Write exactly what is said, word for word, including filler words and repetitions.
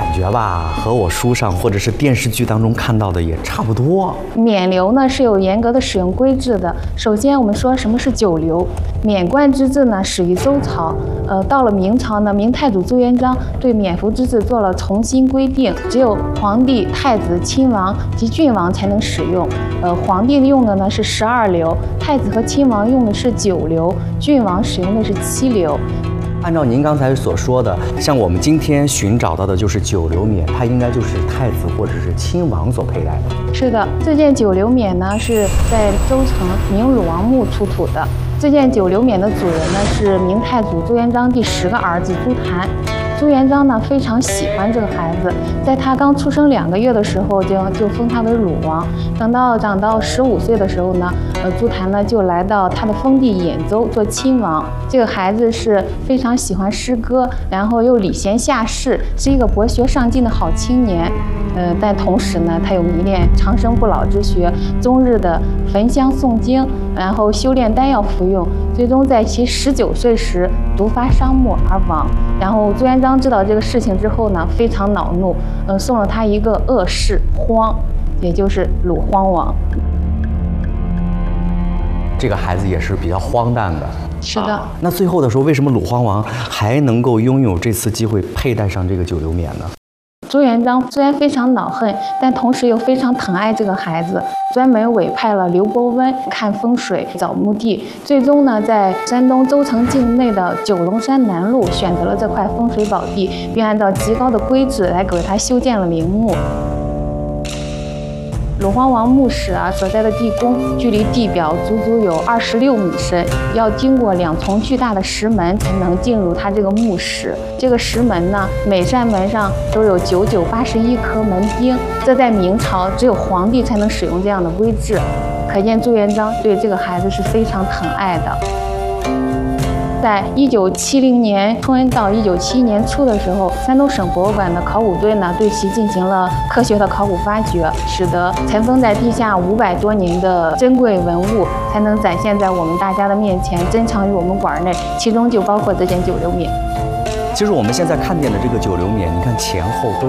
觉吧，和我书上或者是电视剧当中看到的也差不多。 冕旒呢是有严格的使用规制的。首先，我们说什么是酒流？冕冠之制呢始于周朝，呃，到了明朝呢，明太祖朱元璋对冕服之制做了重新规定，只有皇帝、太子、亲王及郡王才能使用。呃，皇帝用的呢是十二流，太子和亲王用的是九流，郡王使用的是七流。 按照您刚才所说的，像我们今天寻找到的就是九流冕，它应该就是太子或者是亲王所佩戴的。 是的，这件九流冕呢是在周城明鲁王墓出土的。这件九流冕的主人呢是明太祖朱元璋第十个儿子朱谭。朱元璋呢非常喜欢这个孩子，在他刚出生两个月的时候就就封他为鲁王。等到长到十五岁的时候呢，呃，朱谭呢就来到他的封地兖州做亲王。这个孩子是非常喜欢诗歌，然后又礼贤下士，是一个博学上进的好青年。呃，但同时呢，他又迷恋长生不老之学，终日的焚香诵经，然后修炼丹药服用，最终在其十九岁时毒发沙漠而亡。然后朱元璋知道这个事情之后呢，非常恼怒，呃，送了他一个恶谥荒，也就是鲁荒王。 这个孩子也是比较荒诞的。 是的。 啊、那最后的时候，为什么鲁荒王还能够拥有这次机会佩戴上这个九流冕呢？ 朱元璋虽然非常恼恨，但同时又非常疼爱这个孩子，专门委派了刘伯温看风水、找墓地，最终呢，在山东州城境内的九龙山南麓选择了这块风水宝地，并按照极高的规制来给他修建了陵墓。鲁荒王墓室啊所在的地宫，距离地表足足有二十六米深，要经过两重巨大的石门才能进入它这个墓室。这个石门呢，每扇门上都有九九八十一颗门钉，这在明朝只有皇帝才能使用这样的规制，可见朱元璋对这个孩子是非常疼爱的。在一九七零年春到一九七一年初的时候，山东省博物馆的考古队呢对其进行了科学的考古发掘，使得尘封在地下五百多年的珍贵文物才能展现在我们大家的面前，珍藏于我们馆内，其中就包括这件九流冕。 其实我们现在看见的这个九流冕，你看前后都